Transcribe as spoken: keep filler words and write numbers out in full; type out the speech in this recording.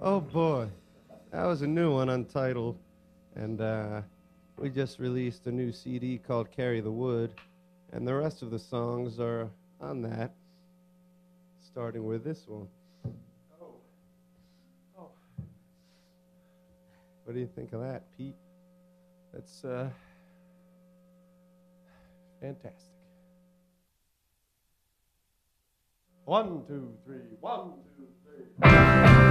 Oh boy, that was a new one, Untitled, and uh, we just released a new C D called Carry the Wood, and the rest of the songs are on that, starting with this one. Oh, oh. What do you think of that, Pete? That's uh, fantastic. One, two, three, one, two, three.